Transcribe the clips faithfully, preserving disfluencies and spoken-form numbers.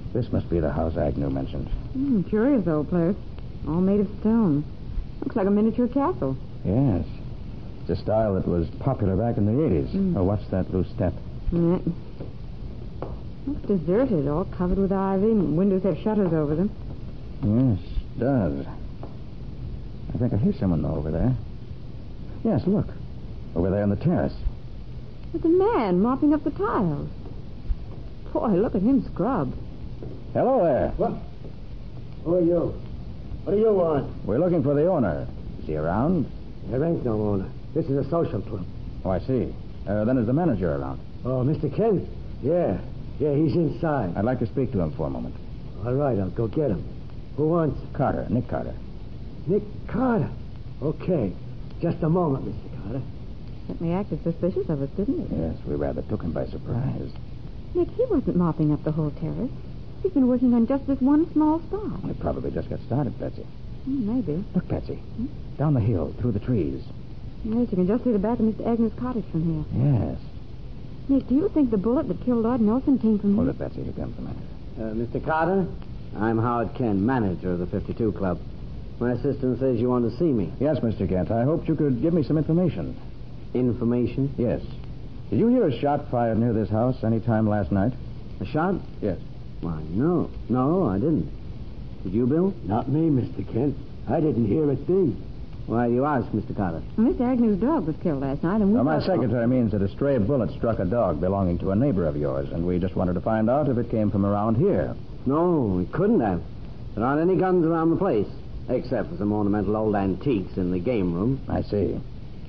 This must be the house Agnew mentioned. Mm, curious old place. All made of stone. Looks like a miniature castle. Yes. It's a style that was popular back in the eighties. Mm. Oh, what's that loose step? Yeah. Looks deserted, all covered with ivy, and windows have shutters over them. Yes, it does. I think I hear someone over there. Yes, look. Over there on the terrace. It's a man mopping up the tiles. Boy, look at him scrub. Hello there. What? Who are you? What do you want? We're looking for the owner. Is he around? There ain't no owner. This is a social club. Oh, I see. Uh, then is the manager around? Oh, Mister Kent? Yeah. Yeah, he's inside. I'd like to speak to him for a moment. All right, I'll go get him. Who wants? Carter, Nick Carter. Nick Carter. Okay. Just a moment, Mister Carter. Certainly acted suspicious of us, didn't he? Yes, we rather took him by surprise. Nick, he wasn't mopping up the whole terrace. He's been working on just this one small spot. We probably just got started, Betsy. Mm, maybe. Look, Betsy. Hmm? Down the hill, through the trees. Yes, you can just see the back of Mister Agnew's cottage from here. Yes. Nick, do you think the bullet that killed Lord Nelson came from Hold here? it, Betsy. Here comes the manager. Uh, Mister Carter, I'm Howard Kent, manager of the fifty-two Club. My assistant says you want to see me. Yes, Mister Kent. I hoped you could give me some information. Information? Yes. Did you hear a shot fired near this house any time last night? A shot? Yes. Why, no. No, I didn't. Did you, Bill? Not me, Mister Kent. I didn't hear a thing. Why do you ask, Mister Carter? Mister Agnew's dog was killed last night, and we Well, my thought- secretary means that a stray bullet struck a dog belonging to a neighbor of yours, and we just wanted to find out if it came from around here. No, it couldn't have. There aren't any guns around the place, except for some ornamental old antiques in the game room. I see.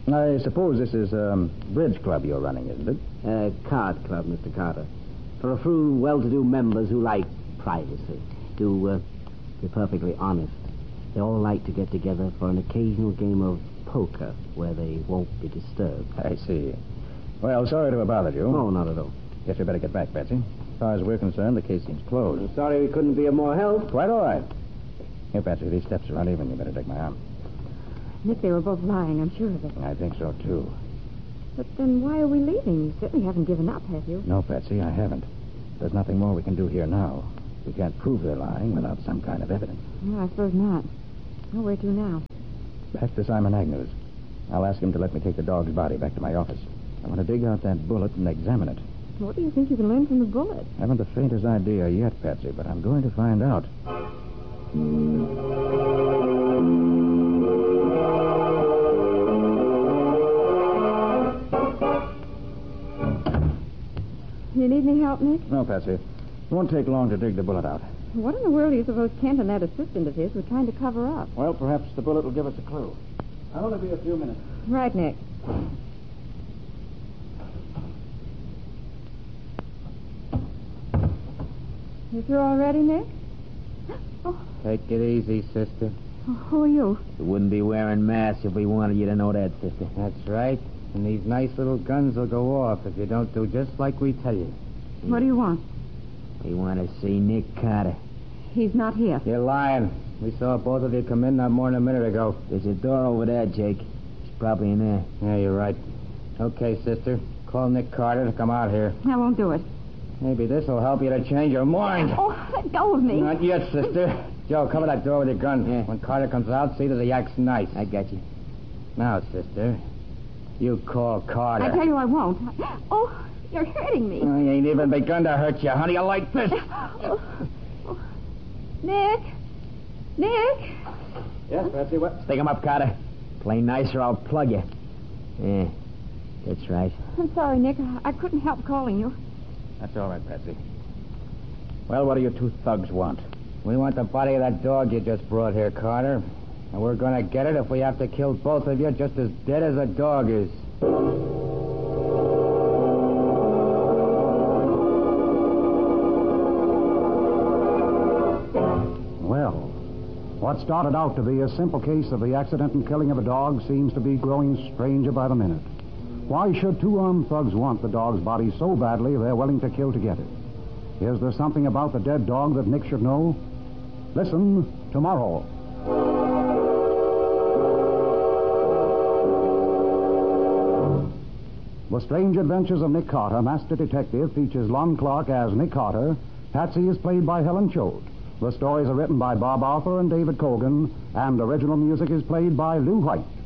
I suppose this is a um, bridge club you're running, isn't it? A card club, Mister Carter. For a few well-to-do members who like privacy. To uh, be perfectly honest, they all like to get together for an occasional game of poker where they won't be disturbed. I see. Well, sorry to have bothered you. Oh, not at all. Guess we better get back, Betsy. As far as we're concerned, the case seems closed. I'm sorry we couldn't be of more help. Quite all right. Here, Betsy, these steps are uneven. You better take my arm. Nick, they were both lying, I'm sure of it. I think so, too. But then why are we leaving? You certainly haven't given up, have you? No, Betsy, I haven't. There's nothing more we can do here now. We can't prove they're lying without some kind of evidence. No, I suppose not. Well, where to now? Back to Simon Agnew's. I'll ask him to let me take the dog's body back to my office. I want to dig out that bullet and examine it. What do you think you can learn from the bullet? I haven't the faintest idea yet, Patsy, but I'm going to find out. You need any help, Nick? No, Patsy. It won't take long to dig the bullet out. What in the world do you suppose Kent and that assistant of his were trying to cover up? Well, perhaps the bullet will give us a clue. I'll only be a few minutes. Right, Nick. You through already, Nick? Oh, Take it easy, sister. oh, who are you? We wouldn't be wearing masks if we wanted you to know that, sister. That's right. And these nice little guns will go off if you don't do just like we tell you. What do you want? We want to see Nick Carter. He's not here. You're lying. We saw both of you come in not more than a minute ago. There's a door over there, Jake. He's probably in there. Yeah, you're right. Okay, sister. Call Nick Carter to come out here. I won't do it. Maybe this will help you to change your mind. Oh, let go of me. Not yet, sister. Joe, cover that door with your gun. Yeah. When Carter comes out, see that he acts nice. I got you. Now, sister, you call Carter. I tell you I won't. Oh, you're hurting me. I ain't even begun to hurt you. How do you like this? Oh, oh. Nick? Nick? Yes, Patsy, what? Stick him up, Carter. Play nice or I'll plug you. Yeah, that's right. I'm sorry, Nick. I, I couldn't help calling you. That's all right, Patsy. Well, what do you two thugs want? We want the body of that dog you just brought here, Carter. And we're going to get it if we have to kill both of you just as dead as a dog is. Well, what started out to be a simple case of the accidental killing of a dog seems to be growing stranger by the minute. Why should two armed thugs want the dog's body so badly they're willing to kill to get it? Is there something about the dead dog that Nick should know? Listen tomorrow. The Strange Adventures of Nick Carter, Master Detective, features Lon Clark as Nick Carter, Patsy is played by Helen Choate. The stories are written by Bob Arthur and David Cogan, and original music is played by Lou White.